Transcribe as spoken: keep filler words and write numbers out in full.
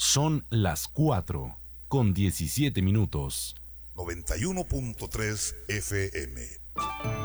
Son las cuatro con diecisiete minutos. noventa y uno punto tres F M.